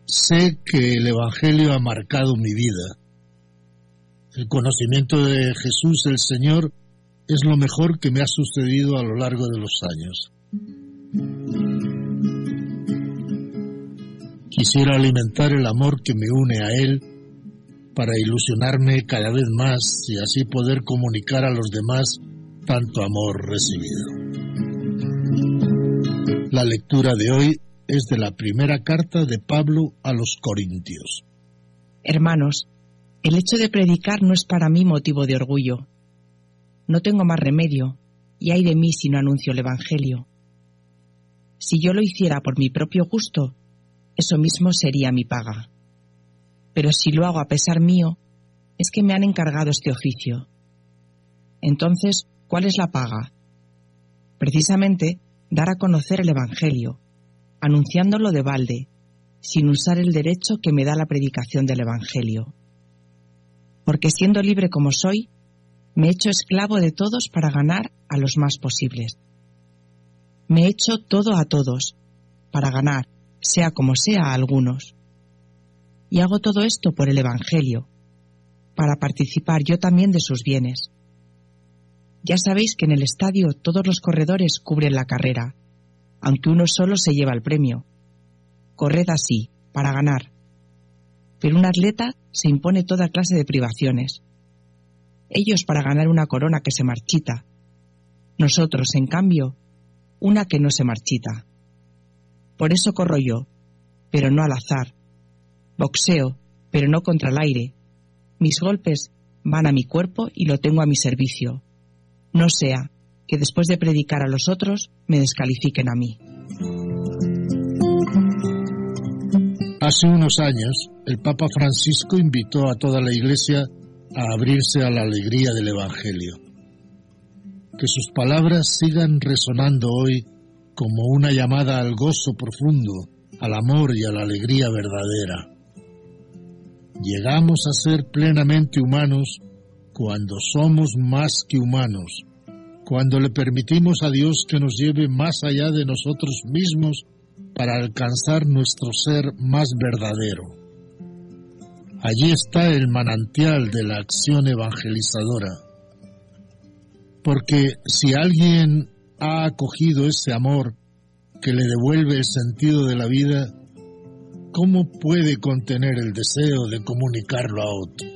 Sé que el Evangelio ha marcado mi vida. El conocimiento de Jesús el Señor es lo mejor que me ha sucedido a lo largo de los años. Quisiera alimentar el amor que me une a Él para ilusionarme cada vez más y así poder comunicar a los demás tanto amor recibido. La lectura de hoy es de la primera carta de Pablo a los Corintios. Hermanos, el hecho de predicar no es para mí motivo de orgullo. No tengo más remedio, y ay de mí si no anuncio el Evangelio. Si yo lo hiciera por mi propio gusto, eso mismo sería mi paga. Pero si lo hago a pesar mío, es que me han encargado este oficio. Entonces, ¿cuál es la paga? Precisamente, dar a conocer el Evangelio, anunciándolo de balde, sin usar el derecho que me da la predicación del Evangelio. Porque siendo libre como soy, me he hecho esclavo de todos para ganar a los más posibles. Me he hecho todo a todos, para ganar, sea como sea, a algunos. Y hago todo esto por el Evangelio, para participar yo también de sus bienes. Ya sabéis que en el estadio todos los corredores cubren la carrera, aunque uno solo se lleva el premio. Corred así, para ganar. Pero un atleta se impone toda clase de privaciones. Ellos para ganar una corona que se marchita. Nosotros, en cambio, una que no se marchita. Por eso corro yo, pero no al azar. Boxeo, pero no contra el aire. Mis golpes van a mi cuerpo y lo tengo a mi servicio. No sea que después de predicar a los otros me descalifiquen a mí. Hace unos años, el Papa Francisco invitó a toda la Iglesia a abrirse a la alegría del Evangelio. Que sus palabras sigan resonando hoy como una llamada al gozo profundo, al amor y a la alegría verdadera. Llegamos a ser plenamente humanos cuando somos más que humanos, cuando le permitimos a Dios que nos lleve más allá de nosotros mismos para alcanzar nuestro ser más verdadero. Allí está el manantial de la acción evangelizadora. Porque si alguien ha acogido ese amor que le devuelve el sentido de la vida, ¿cómo puede contener el deseo de comunicarlo a otro?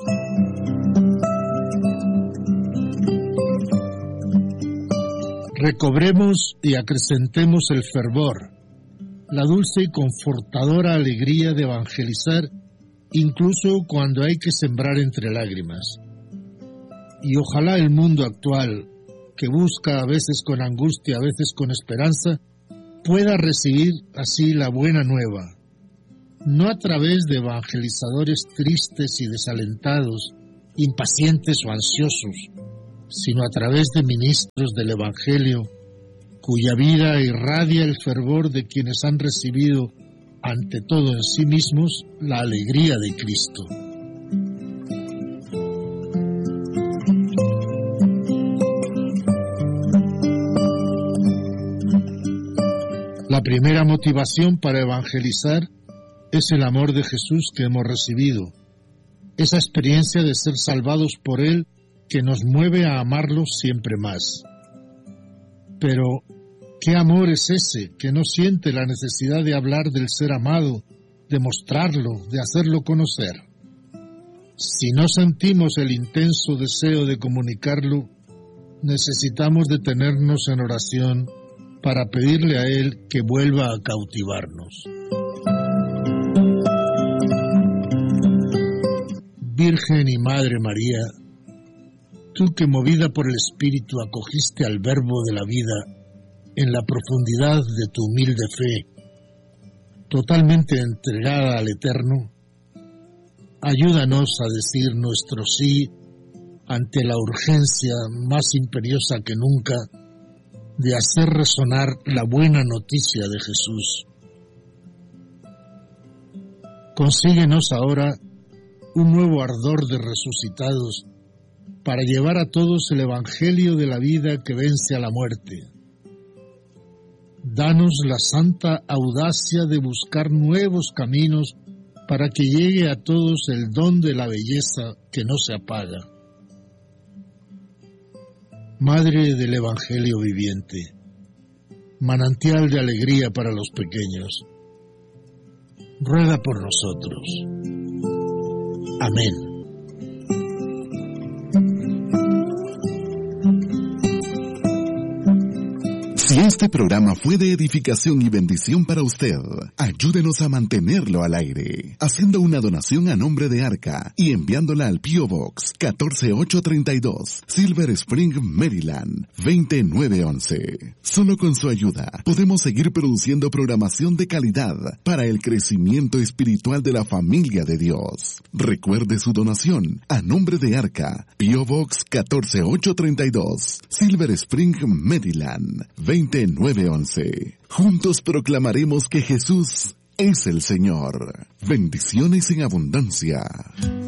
Recobremos y acrecentemos el fervor, la dulce y confortadora alegría de evangelizar, incluso cuando hay que sembrar entre lágrimas. Y ojalá el mundo actual, que busca a veces con angustia, a veces con esperanza, pueda recibir así la buena nueva, no a través de evangelizadores tristes y desalentados, impacientes o ansiosos, sino a través de ministros del Evangelio, cuya vida irradia el fervor de quienes han recibido, ante todo en sí mismos, la alegría de Cristo. La primera motivación para evangelizar es el amor de Jesús que hemos recibido, esa experiencia de ser salvados por Él que nos mueve a amarlo siempre más. Pero, ¿qué amor es ese que no siente la necesidad de hablar del ser amado, de mostrarlo, de hacerlo conocer? Si no sentimos el intenso deseo de comunicarlo, necesitamos detenernos en oración para pedirle a Él que vuelva a cautivarnos. Virgen y Madre María, tú que movida por el Espíritu acogiste al Verbo de la vida en la profundidad de tu humilde fe, totalmente entregada al Eterno, ayúdanos a decir nuestro sí ante la urgencia más imperiosa que nunca de hacer resonar la buena noticia de Jesús. Consíguenos ahora un nuevo ardor de resucitados para llevar a todos el Evangelio de la vida que vence a la muerte. Danos la santa audacia de buscar nuevos caminos para que llegue a todos el don de la belleza que no se apaga. Madre del Evangelio viviente, manantial de alegría para los pequeños, ruega por nosotros. Amén. Si este programa fue de edificación y bendición para usted, ayúdenos a mantenerlo al aire, haciendo una donación a nombre de Arca y enviándola al P.O. Box 14832, Silver Spring, Maryland, 20911. Solo con su ayuda podemos seguir produciendo programación de calidad para el crecimiento espiritual de la familia de Dios. Recuerde su donación a nombre de Arca, P.O. Box 14832, Silver Spring, Maryland, 20911. Juntos proclamaremos que Jesús es el Señor. Bendiciones en abundancia.